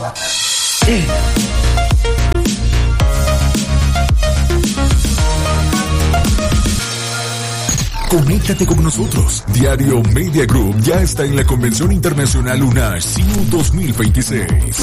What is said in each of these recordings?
Conéctate con nosotros. Diario Media Group ya está en la Convención Internacional UNACH CIU 2026.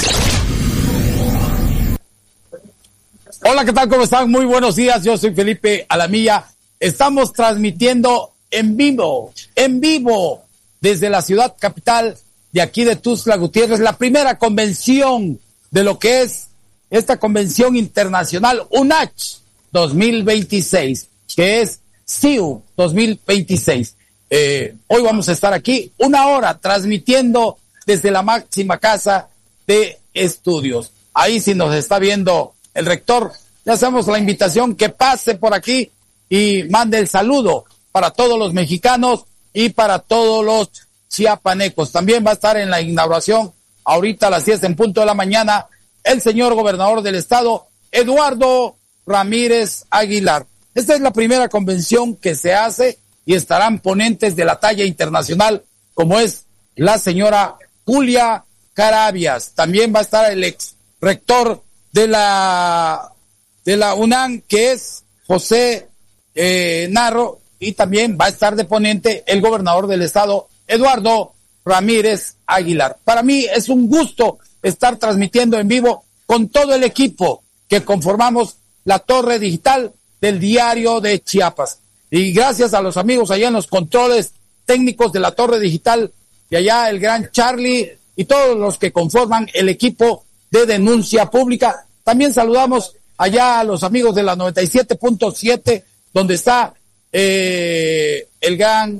Hola, ¿qué tal? ¿Cómo están? Muy buenos días. Yo soy Felipe Alamilla. Estamos transmitiendo en vivo, desde la ciudad capital de aquí de Tuxtla Gutiérrez, la primera convención de lo que es esta Convención Internacional UNACH 2026, que es CIU 2026. Hoy vamos a estar aquí 1 hora transmitiendo desde la máxima casa de estudios. Ahí si nos está viendo el rector, le hacemos la invitación que pase por aquí y mande el saludo para todos los mexicanos y para todos los chiapanecos. También va a estar en la inauguración ahorita a las 10 en punto de la mañana el señor gobernador del estado, Eduardo Ramírez Aguilar. Esta es la primera convención que se hace y estarán ponentes de la talla internacional, como es la señora Julia Carabias. También va a estar el ex rector de la UNAM, que es José Narro, y también va a estar de ponente el gobernador del estado, Eduardo Ramírez Aguilar. Para mí es un gusto estar transmitiendo en vivo con todo el equipo que conformamos la torre digital del Diario de Chiapas. Y gracias a los amigos allá en los controles técnicos de la torre digital, y allá el gran Charlie y todos los que conforman el equipo de denuncia pública. También saludamos allá a los amigos de la 97.7, donde está el gran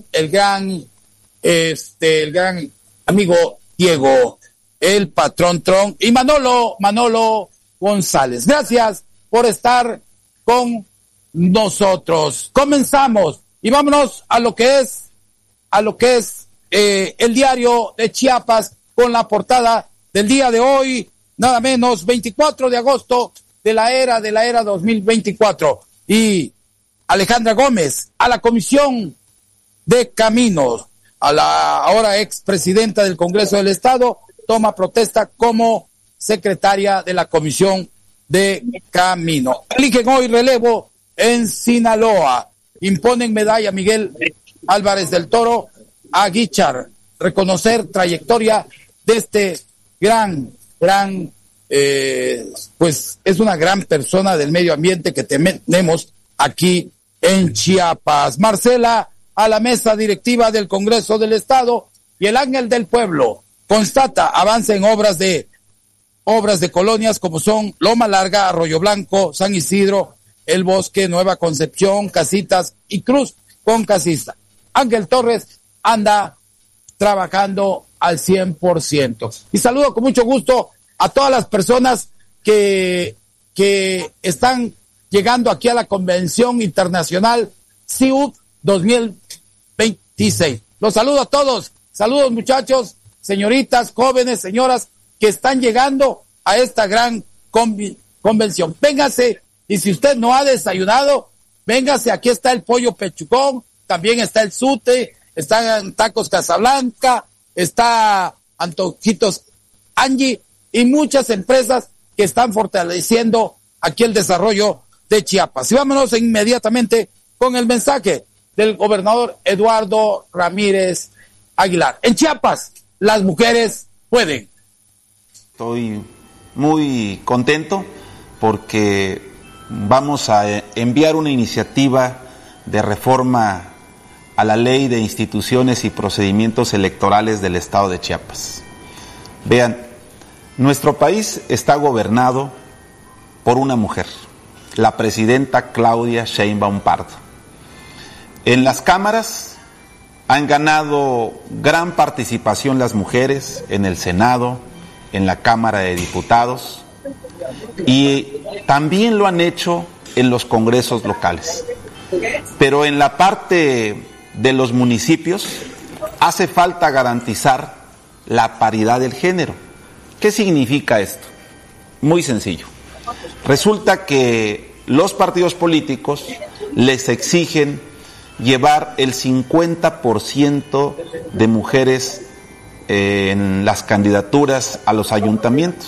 amigo Diego, el patrón Tron, y Manolo González. Gracias por estar con nosotros. Comenzamos y vámonos a lo que es el Diario de Chiapas, con la portada del día de hoy, nada menos 24 de agosto de la era 2024. Y Alejandra Gómez a la Comisión de Caminos, a la ahora expresidenta del Congreso del Estado, toma protesta como secretaria de la Comisión de Camino. Eligen hoy relevo en Sinaloa. Imponen medalla a Miguel Álvarez del Toro a Guichar. Reconocer trayectoria de este pues es una gran persona del medio ambiente que tenemos aquí en Chiapas. Marcela a la mesa directiva del Congreso del Estado, y el Ángel del Pueblo constata avance en obras de colonias como son Loma Larga, Arroyo Blanco, San Isidro, El Bosque, Nueva Concepción, Casitas y Cruz con Casista. Ángel Torres anda trabajando al 100%. Y saludo con mucho gusto a todas las personas que están llegando aquí a la Convención Internacional CIU 2026. Los saludo a todos. Saludos, muchachos, señoritas, jóvenes, señoras que están llegando a esta gran convención. Véngase, y si usted no ha desayunado, véngase, aquí está el pollo pechucón, también está el sute, están tacos Casablanca, está Antojitos Angie y muchas empresas que están fortaleciendo aquí el desarrollo de Chiapas. Y vámonos inmediatamente con el mensaje del gobernador Eduardo Ramírez Aguilar. En Chiapas, las mujeres pueden. Estoy muy contento porque vamos a enviar una iniciativa de reforma a la Ley de Instituciones y Procedimientos Electorales del Estado de Chiapas. Vean, nuestro país está gobernado por una mujer, la presidenta Claudia Sheinbaum Pardo. En las cámaras han ganado gran participación las mujeres, en el Senado, en la Cámara de Diputados, y también lo han hecho en los congresos locales. Pero en la parte de los municipios hace falta garantizar la paridad del género. ¿Qué significa esto? Muy sencillo. Resulta que los partidos políticos les exigen llevar el 50% de mujeres en las candidaturas a los ayuntamientos.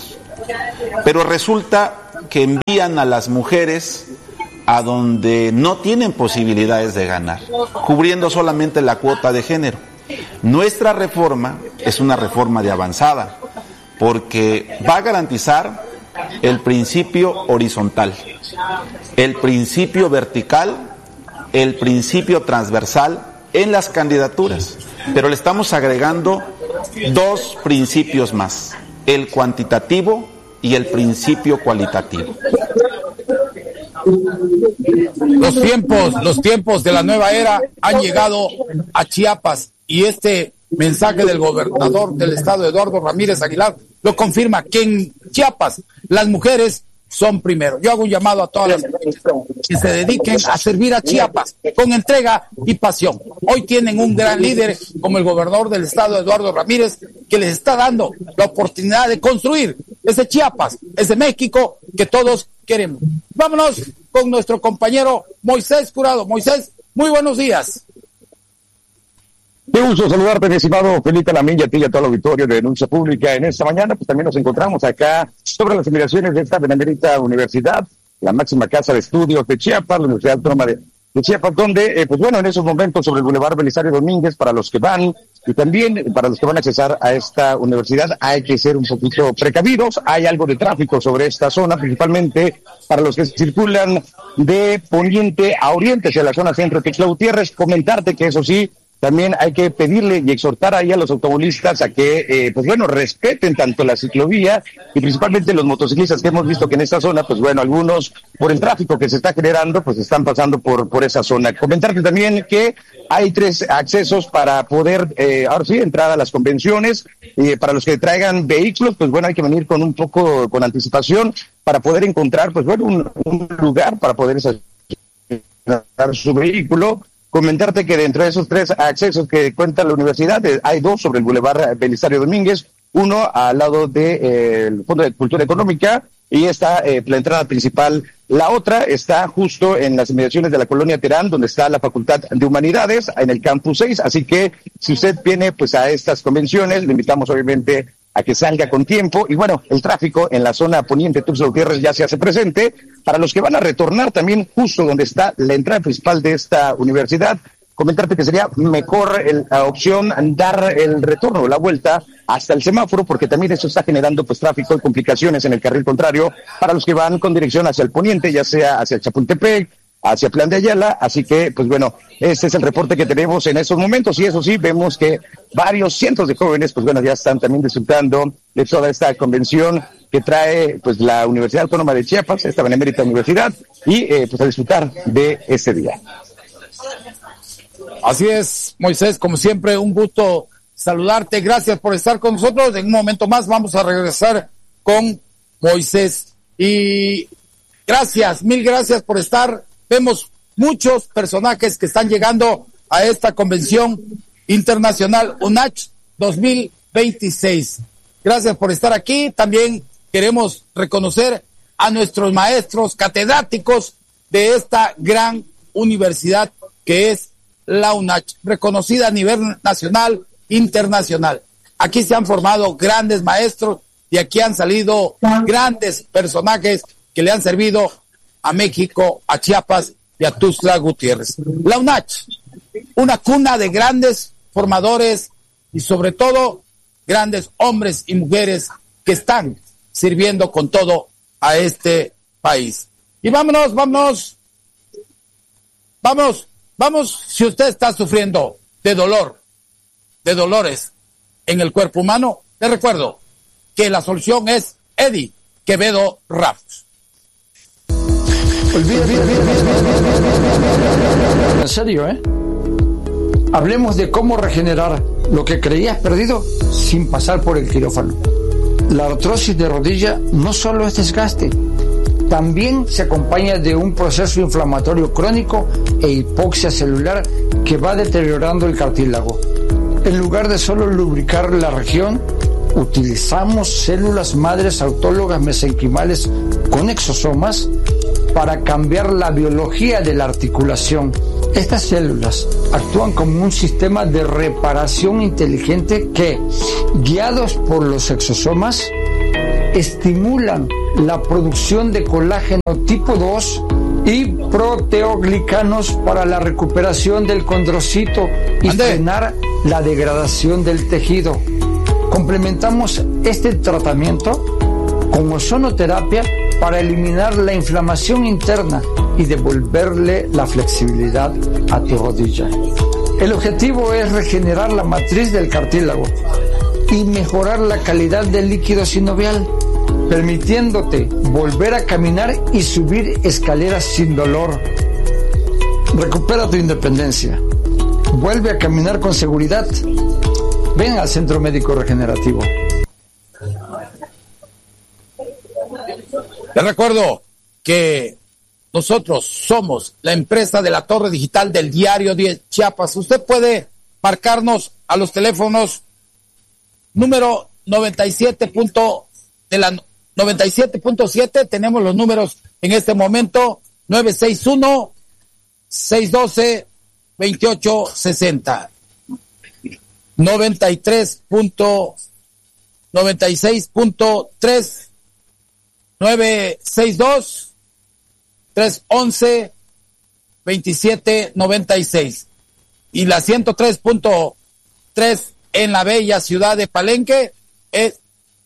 Pero resulta que envían a las mujeres a donde no tienen posibilidades de ganar, cubriendo solamente la cuota de género. Nuestra reforma es una reforma de avanzada, porque va a garantizar el principio horizontal, el principio vertical, el principio transversal en las candidaturas, pero le estamos agregando dos principios más, el cuantitativo y el principio cualitativo. Los tiempos de la nueva era han llegado a Chiapas y este mensaje del gobernador del estado, Eduardo Ramírez Aguilar, lo confirma, que en Chiapas las mujeres son primero. Yo hago un llamado a todas las mujeres que se dediquen a servir a Chiapas con entrega y pasión. Hoy tienen un gran líder como el gobernador del estado, Eduardo Ramírez, que les está dando la oportunidad de construir ese Chiapas, ese México que todos queremos. Vámonos con nuestro compañero Moisés Curado. Moisés, muy buenos días. Qué gusto saludarte, mi estimado Felipe Alamilla, a ti y a todo el auditorio de Denuncia Pública. En esta mañana, pues también nos encontramos acá sobre las inmediaciones de esta benemérita universidad, la máxima casa de estudios de Chiapas, la Universidad Autónoma de Chiapas, donde, pues bueno, en esos momentos sobre el Boulevard Belisario Domínguez, para los que van y también para los que van a accesar a esta universidad, hay que ser un poquito precavidos. Hay algo de tráfico sobre esta zona, principalmente para los que circulan de poniente a oriente hacia la zona centro de Tuxtla Gutiérrez. Comentarte que eso sí, también hay que pedirle y exhortar ahí a los automovilistas a que, pues bueno, respeten tanto la ciclovía y principalmente los motociclistas, que hemos visto que en esta zona, pues bueno, algunos por el tráfico que se está generando, pues están pasando por esa zona. Comentarte también que hay 3 accesos para poder, ahora sí, entrar a las convenciones. Para los que traigan vehículos, pues bueno, hay que venir con un poco, con anticipación para poder encontrar, pues bueno, un lugar para poder estacionar su vehículo. Comentarte que dentro de esos 3 accesos que cuenta la universidad, hay 2 sobre el Boulevard Belisario Domínguez, uno al lado del Fondo de Cultura Económica, y está la entrada principal. La otra está justo en las inmediaciones de la Colonia Terán, donde está la Facultad de Humanidades, en el Campus 6, así que si usted viene pues a estas convenciones, le invitamos obviamente a que salga con tiempo. Y bueno, el tráfico en la zona poniente Tuxtla Gutiérrez ya se hace presente. Para los que van a retornar también justo donde está la entrada principal de esta universidad, comentarte que sería mejor la opción dar el retorno, la vuelta hasta el semáforo, porque también eso está generando pues tráfico y complicaciones en el carril contrario para los que van con dirección hacia el poniente, ya sea hacia Chapultepec, hacia Plan de Ayala. Así que, pues bueno, este es el reporte que tenemos en estos momentos, y eso sí, vemos que varios cientos de jóvenes, pues bueno, ya están también disfrutando de toda esta convención que trae pues la Universidad Autónoma de Chiapas, esta benemérita universidad, y pues a disfrutar de este día. Así es, Moisés, como siempre, un gusto saludarte. Gracias por estar con nosotros. En un momento más vamos a regresar con Moisés. Y gracias, mil gracias por estar. Vemos muchos personajes que están llegando a esta convención internacional UNACH 2026. Gracias por estar aquí. También queremos reconocer a nuestros maestros catedráticos de esta gran universidad que es la UNACH, reconocida a nivel nacional, internacional. Aquí se han formado grandes maestros y aquí han salido grandes personajes que le han servido a México, a Chiapas y a Tuxtla Gutiérrez. La UNACH, una cuna de grandes formadores y sobre todo grandes hombres y mujeres que están sirviendo con todo a este país. Y vámonos, si usted está sufriendo de dolores en el cuerpo humano, le recuerdo que la solución es Eddie Quevedo Rafus. En serio, hablemos de cómo regenerar lo que creías perdido sin pasar por el quirófano. La artrosis de rodilla no solo es desgaste, también se acompaña de un proceso inflamatorio crónico e hipoxia celular que va deteriorando el cartílago. En lugar de solo lubricar la región, utilizamos células madres autólogas mesenquimales con exosomas para cambiar la biología de la articulación. Estas células actúan como un sistema de reparación inteligente que, guiados por los exosomas, estimulan la producción de colágeno tipo 2 y proteoglicanos para la recuperación del condrocito y frenar la degradación del tejido. Complementamos este tratamiento con ozonoterapia para eliminar la inflamación interna y devolverle la flexibilidad a tu rodilla. El objetivo es regenerar la matriz del cartílago y mejorar la calidad del líquido sinovial, permitiéndote volver a caminar y subir escaleras sin dolor. Recupera tu independencia. Vuelve a caminar con seguridad. Ven al Centro Médico Regenerativo. Les recuerdo que nosotros somos la empresa de la Torre Digital del Diario 10 Chiapas. Usted puede marcarnos a los teléfonos número 97.7. Tenemos los números en este momento: 961-612-2860. 96.3 962-311-2796. Y la 103.3 en la bella ciudad de Palenque es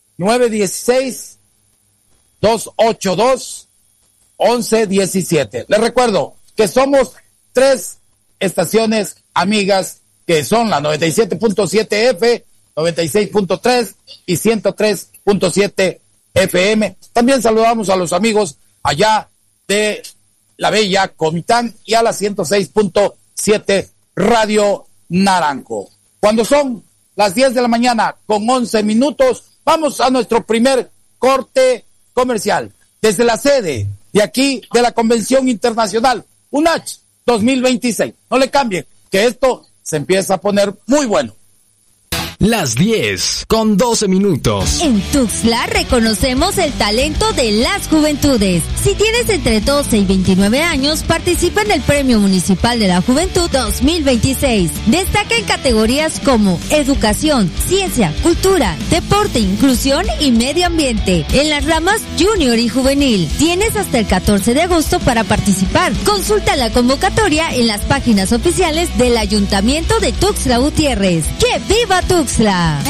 916-282-1117. Les recuerdo que somos 3 estaciones amigas, que son la 97.7 F, 96.3 y 103.7 FM. También saludamos a los amigos allá de la bella Comitán y a la 106.7 Radio Naranjo. Cuando son las 10 de la mañana con 11 minutos, vamos a nuestro primer corte comercial. Desde la sede de aquí de la Convención Internacional UNACH 2026. No le cambien, que esto se empieza a poner muy bueno. Las 10 con 12 minutos. En Tuxtla reconocemos el talento de las juventudes. Si tienes entre 12 y 29 años, participa en el Premio Municipal de la Juventud 2026. Destaca en categorías como educación, ciencia, cultura, deporte, inclusión y medio ambiente. En las ramas junior y juvenil. Tienes hasta el 14 de agosto para participar. Consulta la convocatoria en las páginas oficiales del Ayuntamiento de Tuxtla Gutiérrez. ¡Que viva Tuxtla!